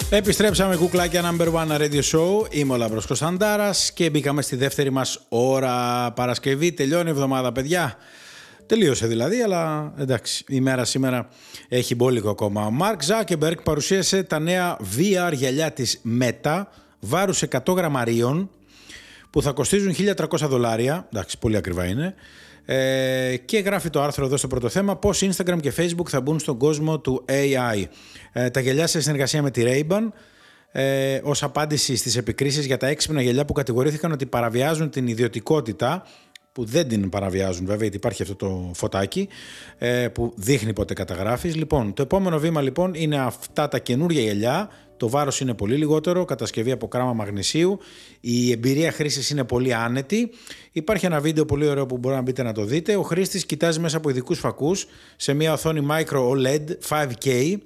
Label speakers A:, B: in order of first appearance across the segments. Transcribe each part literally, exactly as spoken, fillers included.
A: Επιστρέψαμε κουκλάκια number one radio show. Είμαι ο Λαμπρός Κωνσταντάρας και μπήκαμε στη δεύτερη μας ώρα. Παρασκευή, τελειώνει η εβδομάδα, παιδιά. Τελείωσε δηλαδή, αλλά εντάξει, η μέρα σήμερα έχει μπόλικο ακόμα. Ο Μαρκ Ζάκεμπεργκ παρουσίασε τα νέα βι αρ γυαλιά της Meta, βάρους εκατό γραμμαρίων, που θα κοστίζουν χίλια τριακόσια δολάρια. Εντάξει, πολύ ακριβά είναι. Ε, και γράφει το άρθρο εδώ στο πρώτο θέμα πώς Instagram και Facebook θα μπουν στον κόσμο του έι άι. Ε, τα γυαλιά σε συνεργασία με τη Ray-Ban, ε, ως απάντηση στις επικρίσεις για τα έξυπνα γυαλιά που κατηγορήθηκαν ότι παραβιάζουν την ιδιωτικότητα, που δεν την παραβιάζουν βέβαια, γιατί υπάρχει αυτό το φωτάκι ε, που δείχνει πότε καταγράφεις. Λοιπόν, το επόμενο βήμα λοιπόν είναι αυτά τα καινούργια γυαλιά. Το βάρος είναι πολύ λιγότερο, κατασκευή από κράμα μαγνησίου, η εμπειρία χρήσης είναι πολύ άνετη. Υπάρχει ένα βίντεο πολύ ωραίο που μπορεί να μπείτε να το δείτε. Ο χρήστης κοιτάζει μέσα από ειδικούς φακούς σε μια οθόνη Micro ο ελ ι ντι φάιβ κέι.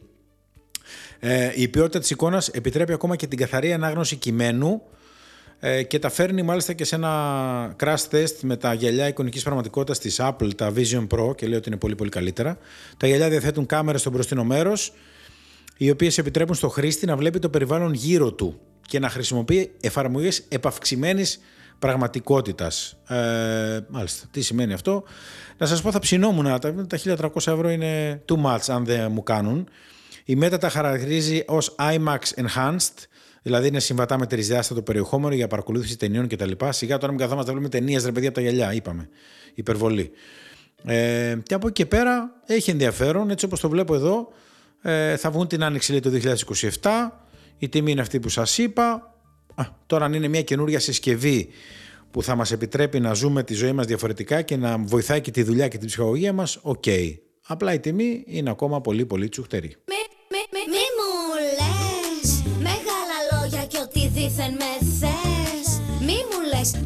A: Ε, η ποιότητα της εικόνας επιτρέπει ακόμα και την καθαρή ανάγνωση κειμένου ε, και τα φέρνει μάλιστα και σε ένα crash test με τα γυαλιά εικονικής πραγματικότητας της Apple, τα Vision Pro, και λέει ότι είναι πολύ πολύ καλύτερα. Τα γυαλιά διαθέτουν κάμερες στο μπροστινό μέρος, οι οποίες επιτρέπουν στο χρήστη να βλέπει το περιβάλλον γύρω του και να χρησιμοποιεί εφαρμογές επαυξημένης πραγματικότητας. Ε, μάλιστα, τι σημαίνει αυτό? Να σας πω, θα ψινόμουν, τα, τα χίλια τριακόσια ευρώ είναι too much αν δεν μου κάνουν. Η Meta τα χαρακτηρίζει ως IMAX Enhanced, δηλαδή είναι συμβατά με τρισδιάστατο περιεχόμενο για παρακολούθηση ταινιών κτλ. Σιγά τώρα μην καθόμαστε να βλέπουμε ταινίες, ρε παιδιά, από τα γυαλιά, είπαμε. Υπερβολή. Ε, και από εκεί και πέρα έχει ενδιαφέρον, έτσι όπως το βλέπω εδώ. Ε, θα βγουν την άνοιξη, λέει, το δύο χιλιάδες είκοσι επτά. Η τιμή είναι αυτή που σας είπα. Α, τώρα αν είναι μια καινούργια συσκευή που θα μας επιτρέπει να ζούμε τη ζωή μας διαφορετικά και να βοηθάει και τη δουλειά και την ψυχολογία μας, οκ. Okay. Απλά η τιμή είναι ακόμα πολύ πολύ τσουχτερή.
B: Μη, μη, μη, μη μου λες μεγάλα λόγια και ότι δήθεν με θες. Μη μου λες